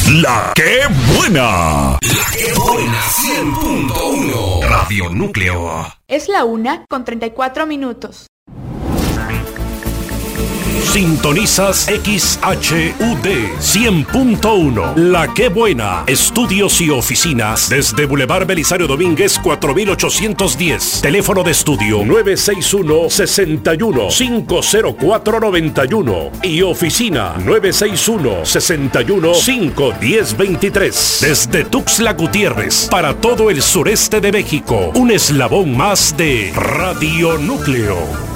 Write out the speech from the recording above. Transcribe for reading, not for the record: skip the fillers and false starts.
La que buena. La que buena 100.1 Radio Núcleo. Es la 1:34. Sintonizas XHUD 100.1. La que buena. Estudios y oficinas desde Boulevard Belisario Domínguez 4810. Teléfono de estudio 961-61-50491 y oficina 961-61-51023. Desde Tuxtla Gutiérrez para todo el sureste de México. Un eslabón más de Radio Núcleo.